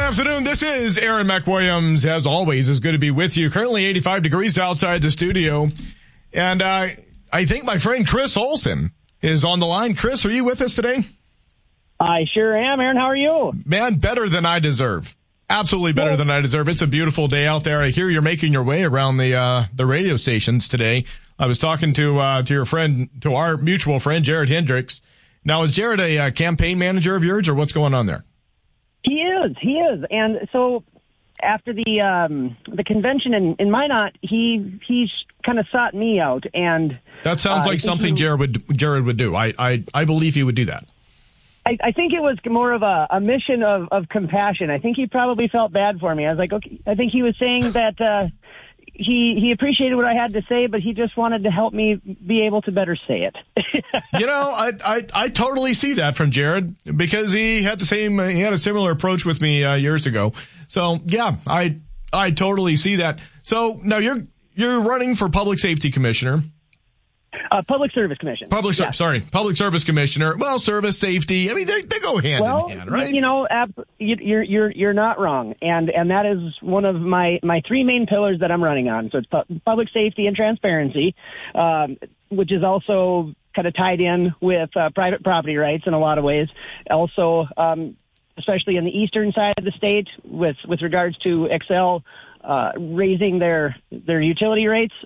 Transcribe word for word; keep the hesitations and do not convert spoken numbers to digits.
afternoon. This is Aaron McWilliams. As always, it's good to be with you. Currently eighty-five degrees outside the studio. And uh, I think my friend Chris Olson is on the line. Chris, are you with us today? I sure am, Aaron. How are you? Man, better than I deserve. Absolutely better than I deserve. It's a beautiful day out there. I hear you're making your way around the uh, the radio stations today. I was talking to uh, to your friend, to our mutual friend, Jared Hendricks. Now, is Jared a uh, campaign manager of yours, or what's going on there? He is. He is. And so after the um, the convention in, in Minot, he he's kind of sought me out. And that sounds uh, like something he, Jared would Jared would do. I, I, I believe he would do that. I, I think it was more of a, a mission of, of compassion. I think he probably felt bad for me. I was like, okay. I think he was saying that uh, he he appreciated what I had to say, but he just wanted to help me be able to better say it. You know, I, I I totally see that from Jared, because he had the same he had a similar approach with me uh, years ago. So yeah, I I totally see that. So now you're you're running for public safety commissioner. Uh, Public Service Commission. Public, yeah. sorry, Public Service Commissioner. Well, service, safety. I mean, they they go hand well, in hand, right? You know, ab- you're you're you're not wrong, and and that is one of my my three main pillars that I'm running on. So it's pu- public safety and transparency, um, which is also kind of tied in with uh, private property rights in a lot of ways. Also, um, especially in the eastern side of the state, with with regards to Xcel. Uh, raising their their utility rates.